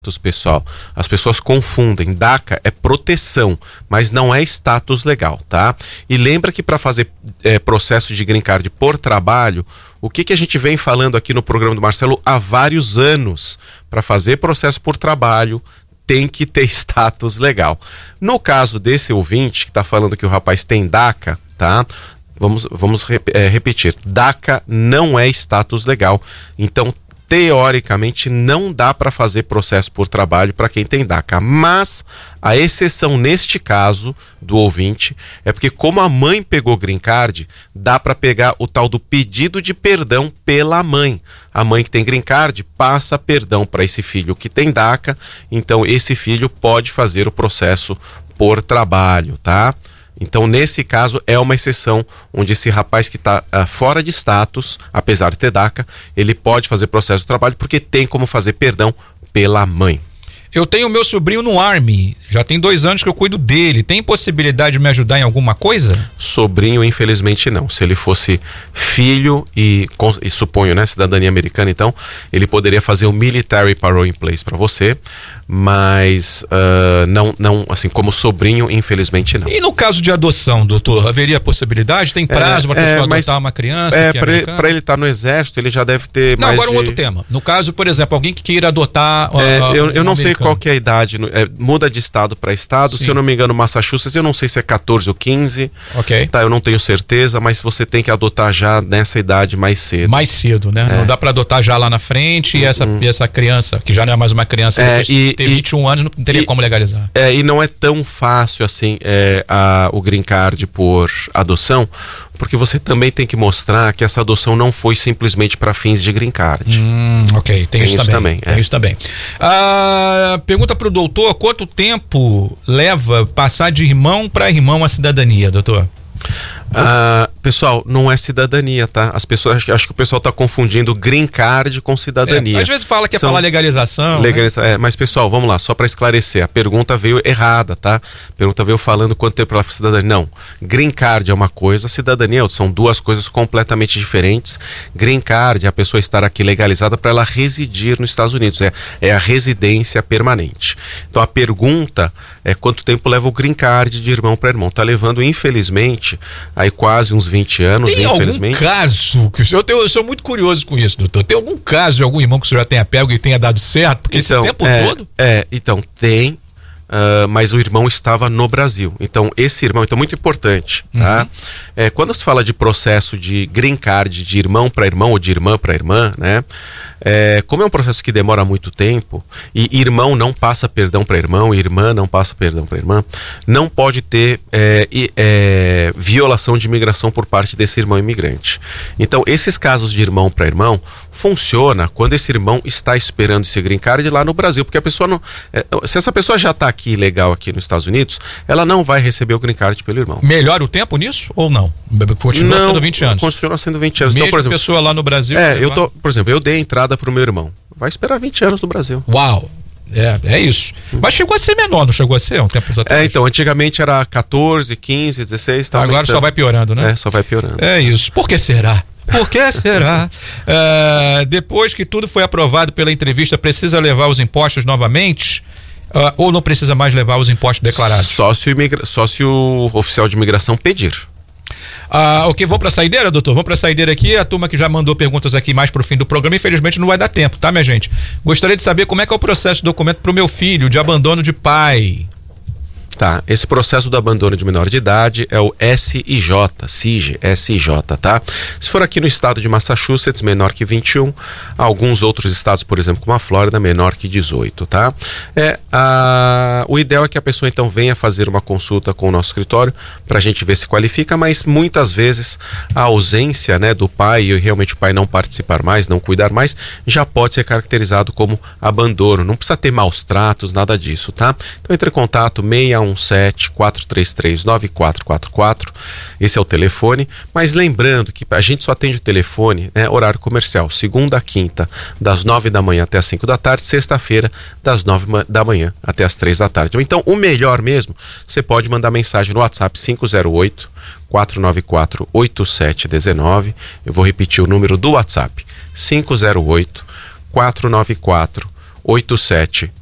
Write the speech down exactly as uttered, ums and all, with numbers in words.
Pessoal, as pessoas confundem. DACA é proteção, mas não é status legal, tá? E lembra que para fazer é, processo de green card por trabalho, o que, que a gente vem falando aqui no programa do Marcelo há vários anos? Para fazer processo por trabalho, tem que ter status legal. No caso desse ouvinte que está falando que o rapaz tem DACA, tá? Vamos, vamos é, repetir. DACA não é status legal. Então, teoricamente, não dá para fazer processo por trabalho para quem tem DACA, mas a exceção neste caso do ouvinte é porque, como a mãe pegou green card, dá para pegar o tal do pedido de perdão pela mãe. A mãe que tem green card passa perdão para esse filho que tem DACA, então esse filho pode fazer o processo por trabalho, tá? Então, nesse caso, é uma exceção onde esse rapaz que está uh, fora de status, apesar de ter DACA, ele pode fazer processo de trabalho porque tem como fazer perdão pela mãe. Eu tenho meu sobrinho no Army, já tem dois anos que eu cuido dele. Tem possibilidade de me ajudar em alguma coisa? Sobrinho, infelizmente, não. Se ele fosse filho e, e suponho, né, cidadania americana, então, ele poderia fazer o Military Parole in Place para você, mas uh, não, não, assim, como sobrinho, infelizmente, não. E no caso de adoção, doutor, haveria possibilidade? Tem prazo para a pessoa é, adotar uma criança? É, para ele, ele estar tá no exército, ele já deve ter não, mais agora de... um outro tema. No caso, por exemplo, alguém que queira adotar... É, a, a, eu eu um não sei qual que é a idade, é, muda de estado para estado. Sim. Se eu não me engano, Massachusetts, eu não sei se é catorze ou quinze. Ok. Tá, eu não tenho certeza, mas você tem que adotar já nessa idade mais cedo. Mais cedo, né? É. Não dá para adotar já lá na frente e essa, e essa criança, que já não é mais uma criança, é, e, ter vinte e um anos, não teria e, como legalizar. É, e não é tão fácil assim é, a, o green card por adoção, porque você também tem que mostrar que essa adoção não foi simplesmente para fins de green card. Hum, ok, tem, tem isso, isso também. também tem é. isso também. Ah, pergunta para o doutor, quanto tempo leva passar de irmão para irmão a cidadania, doutor? Uh, pessoal, não é cidadania, tá? As pessoas, acho, acho que o pessoal está confundindo green card com cidadania. É, às vezes fala que São é falar legalização. Legaliza... né? é, mas pessoal, vamos lá, só para esclarecer, a pergunta veio errada, tá? A pergunta veio falando quanto tempo ela foi cidadania. Não, green card é uma coisa, cidadania é outra, são duas coisas completamente diferentes. Green card é a pessoa estar aqui legalizada para ela residir nos Estados Unidos, é, é a residência permanente. Então a pergunta é quanto tempo leva o green card de irmão para irmão. Tá levando, infelizmente, aí quase uns vinte anos, tem infelizmente. Tem algum caso, que o senhor tem, eu sou muito curioso com isso, doutor, tem algum caso de algum irmão que o senhor já tenha pego e tenha dado certo? Porque então, esse tempo é, todo? É, então, tem, uh, mas o irmão estava no Brasil. Então, esse irmão, então, muito importante, tá? Uhum. É, quando se fala de processo de green card de irmão para irmão ou de irmã para irmã, né? É, como é um processo que demora muito tempo e irmão não passa perdão para irmão, irmã não passa perdão para irmã, não pode ter é, é, violação de imigração por parte desse irmão imigrante. Então, esses casos de irmão para irmão funciona quando esse irmão está esperando esse green card lá no Brasil, porque a pessoa não, é, se essa pessoa já está aqui legal aqui nos Estados Unidos, ela não vai receber o green card pelo irmão. Melhora o tempo nisso ou não? Continua não, sendo vinte anos. Continua sendo vinte anos. Mesmo então, por exemplo, pessoa lá no Brasil. É, eu tô, por exemplo, eu dei a entrada pro meu irmão. Vai esperar vinte anos no Brasil. Uau! É, é isso. Mas chegou a ser menor, não chegou a ser um tempo atrás? É, então, antigamente era catorze, quinze, dezesseis. Tá Agora aumentando. Só vai piorando, né? É, só vai piorando. É isso. Por que será? Por que será? É, depois que tudo foi aprovado pela entrevista, precisa levar os impostos novamente? Uh, ou não precisa mais levar os impostos declarados? Só se o, imigra... Só se o oficial de imigração pedir. Ah, ok, vamos pra saideira, doutor? Vamos pra saideira aqui. A turma que já mandou perguntas aqui mais pro fim do programa, infelizmente não vai dar tempo, tá, minha gente? Gostaria de saber como é que é o processo de documento pro meu filho de abandono de pai. Tá, esse processo do abandono de menor de idade é o S I J, S I G, S I J, tá? Se for aqui no estado de Massachusetts, menor que vinte e um, alguns outros estados, por exemplo, como a Flórida, menor que dezoito, tá? É, a... O ideal é que a pessoa então venha fazer uma consulta com o nosso escritório pra gente ver se qualifica, mas muitas vezes a ausência, né, do pai e realmente o pai não participar mais, não cuidar mais, já pode ser caracterizado como abandono. Não precisa ter maus tratos, nada disso, tá? Então entre em contato seis um sete, quatro três três, nove quatro quatro quatro, esse é o telefone, mas lembrando que a gente só atende o telefone, né, horário comercial, segunda a quinta, das nove da manhã até as cinco da tarde, sexta-feira, das nove da manhã até as três da tarde. Então, o melhor mesmo, você pode mandar mensagem no WhatsApp cinco zero oito, quatro nove quatro, oito sete um nove, eu vou repetir o número do WhatsApp, cinco zero oito, quatro nove quatro, oito sete